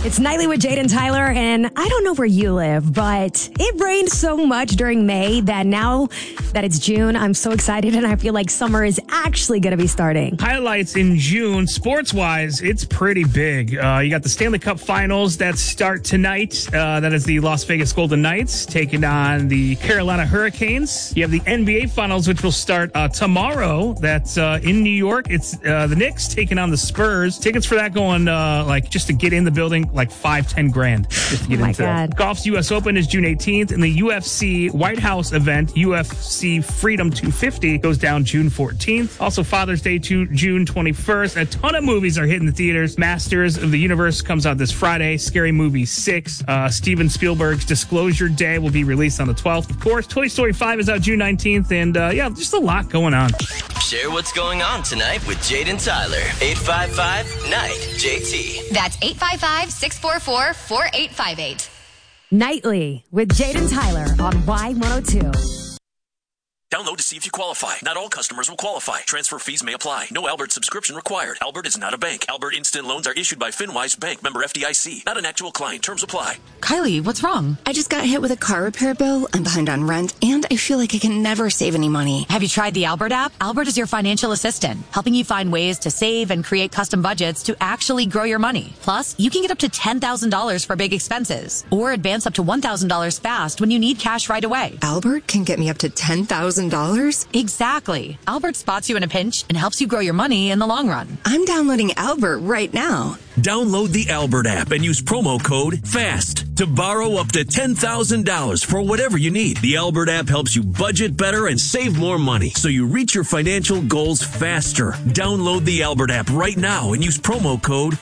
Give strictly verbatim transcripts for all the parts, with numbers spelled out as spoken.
It's Nightly with Jade and Tyler, and I don't know where you live, but it rained so much during May that now that it's June, I'm so excited and I feel like summer is actually going to be starting. Highlights in June, sports-wise, it's pretty big. Uh, you got the Stanley Cup Finals that start tonight. Uh, that is the Las Vegas Golden Knights taking on the Carolina Hurricanes. You have the N B A Finals, which will start uh, tomorrow. That's uh, in New York. It's uh, the Knicks taking on the Spurs. Tickets for that going, uh, like, just to get in the building, like five, ten grand just to get oh my into God. that. Golf's U S Open is June eighteenth, and the U F C White House event, U F C Freedom two fifty, goes down June fourteenth. Also, Father's Day to June twenty-first. A ton of movies are hitting the theaters. Masters of the Universe comes out this Friday. Scary Movie six. Uh, Steven Spielberg's Disclosure Day will be released on the twelfth. Of course, Toy Story five is out June nineteenth, and uh, yeah, just a lot going on. Share what's going on tonight with Jade and Tyler. eight five five, N I G H J T. That's eight five five, six four four, four eight five eight. Nightly with Jade and Tyler on Y one oh two. Download to see if you qualify. Not all customers will qualify. Transfer fees may apply. No Albert subscription required. Albert is not a bank. Albert Instant Loans are issued by FinWise Bank, member F D I C. Not an actual client. Terms apply. Kylie, what's wrong? I just got hit with a car repair bill. I'm behind on rent, and I feel like I can never save any money. Have you tried the Albert app? Albert is your financial assistant, helping you find ways to save and create custom budgets to actually grow your money. Plus, you can get up to ten thousand dollars for big expenses, or advance up to one thousand dollars fast when you need cash right away. Albert can get me up to ten thousand dollars? Exactly. Albert spots you in a pinch and helps you grow your money in the long run. I'm downloading Albert right now. Download the Albert app and use promo code FAST to borrow up to ten thousand dollars for whatever you need. The Albert app helps you budget better and save more money so you reach your financial goals faster. Download the Albert app right now and use promo code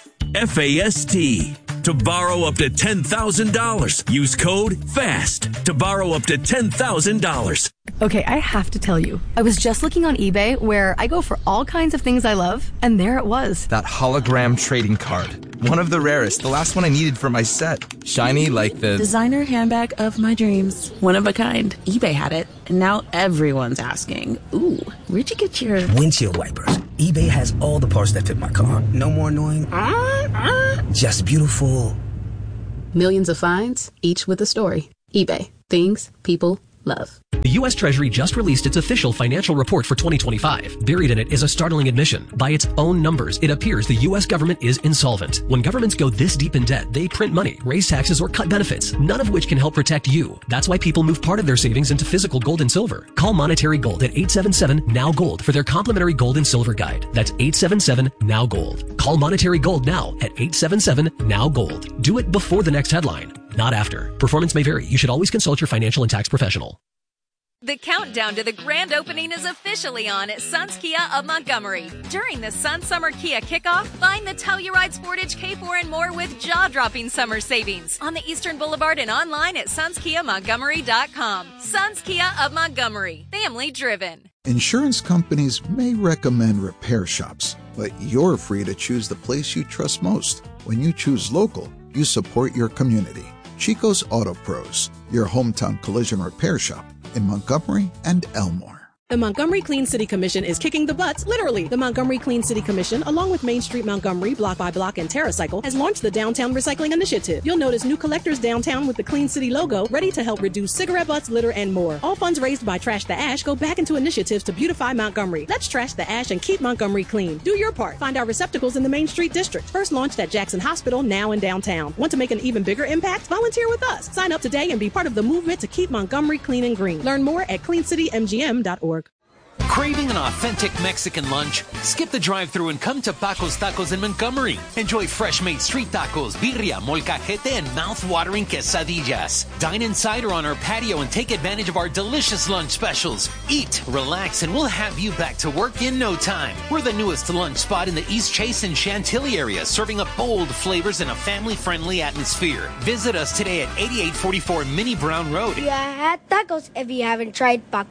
FAST to borrow up to ten thousand dollars. Use code FAST to borrow up to ten thousand dollars. Okay, I have to tell you, I was just looking on eBay where I go for all kinds of things I love, and there it was. That hologram trading card. One of the rarest, the last one I needed for my set. Shiny like the... designer handbag of my dreams. One of a kind. eBay had it, and now everyone's asking, ooh, where'd you get your... windshield wipers. eBay has all the parts that fit my car. No more annoying... Uh, uh, just beautiful. Millions of finds, each with a story. eBay. Things people love. The U S Treasury just released its official financial report for twenty twenty-five. Buried in it is a startling admission. By its own numbers, it appears the U S government is insolvent. When governments go this deep in debt, they print money, raise taxes, or cut benefits, none of which can help protect you. That's why people move part of their savings into physical gold and silver. Call Monetary Gold at eight seven seven, N O W Gold for their complimentary gold and silver guide. That's eight seven seven, N O W Gold. Call Monetary Gold now at eight seven seven, N O W Gold. Do it before the next headline, not after. Performance may vary. You should always consult your financial and tax professional. The countdown to the grand opening is officially on at Suns Kia of Montgomery. During the Sun Summer Kia Kickoff, find the Telluride Sportage K four and more with jaw-dropping summer savings on the Eastern Boulevard and online at suns kia montgomery dot com. Suns Kia of Montgomery, family driven. Insurance companies may recommend repair shops, but you're free to choose the place you trust most. When you choose local, you support your community. Chico's Auto Pros, your hometown collision repair shop in Montgomery and Elmore. The Montgomery Clean City Commission is kicking the butts, literally. The Montgomery Clean City Commission, along with Main Street Montgomery, Block by Block, and TerraCycle, has launched the Downtown Recycling Initiative. You'll notice new collectors downtown with the Clean City logo, ready to help reduce cigarette butts, litter, and more. All funds raised by Trash the Ash go back into initiatives to beautify Montgomery. Let's trash the ash and keep Montgomery clean. Do your part. Find our receptacles in the Main Street District. First launched at Jackson Hospital, now in downtown. Want to make an even bigger impact? Volunteer with us. Sign up today and be part of the movement to keep Montgomery clean and green. Learn more at clean city m g m dot org. Craving an authentic Mexican lunch? Skip the drive-thru and come to Paco's Tacos in Montgomery. Enjoy fresh-made street tacos, birria, molcajete, and mouth-watering quesadillas. Dine inside or on our patio and take advantage of our delicious lunch specials. Eat, relax, and we'll have you back to work in no time. We're the newest lunch spot in the East Chase and Chantilly area, serving up bold flavors in a family-friendly atmosphere. Visit us today at eighty-eight forty-four Minnie Brown Road. You had tacos if you haven't tried Paco's.